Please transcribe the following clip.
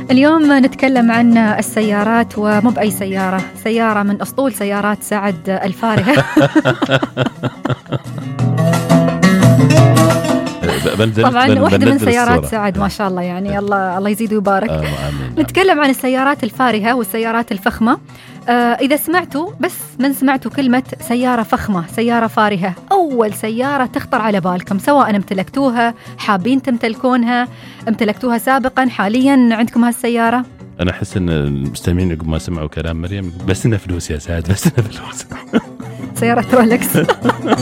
اليوم نتكلم عن السيارات، ومو بأي سيارة، سيارة من أسطول سيارات سعد الفارهة. طبعا واحدة من سيارات سعد ما شاء الله، يعني الله يزيد ويبارك. نتكلم عن السيارات الفارهة والسيارات الفخمة. إذا سمعتوا، بس من سمعتوا كلمة سيارة فخمة، سيارة فارهة، أول سيارة تخطر على بالكم، سواء امتلكتوها، حابين تمتلكونها، امتلكتوها سابقا، حاليا عندكم هالسيارة؟ أنا أحس أن المستمعين يقول ما سمعوا كلام مريم، بس إنه فلوس يا سعد، بس إنه فلوس. سيارة رولكس.